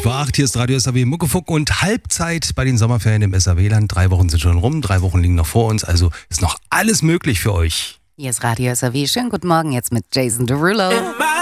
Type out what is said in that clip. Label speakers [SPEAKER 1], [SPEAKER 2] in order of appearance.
[SPEAKER 1] 8:20. Hier ist Radio SAW Muckefuck und Halbzeit bei den Sommerferien im SAW-Land. 3 Wochen sind schon rum, 3 Wochen liegen noch vor uns, also ist noch alles möglich für euch.
[SPEAKER 2] Hier ist Radio SAW. Schönen guten Morgen jetzt mit Jason Derulo.